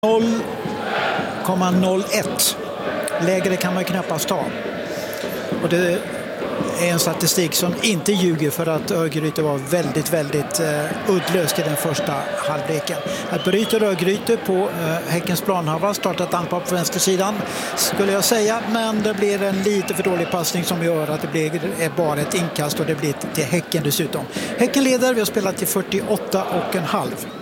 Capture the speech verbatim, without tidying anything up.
noll komma noll ett. Lägre kan man knappast ta. Och det är en statistik som inte ljuger, för att Örgryte var väldigt, väldigt eh, uddlöst i den första halvleken. Att bryter Örgryte på eh, Häckens planhalva, startat anfall på vänstersidan skulle jag säga, men det blir en lite för dålig passning som gör att det blir är bara ett inkast, och det blir till Häcken dessutom. Häcken leder, vi har spelat till fyrtioåtta och en halv.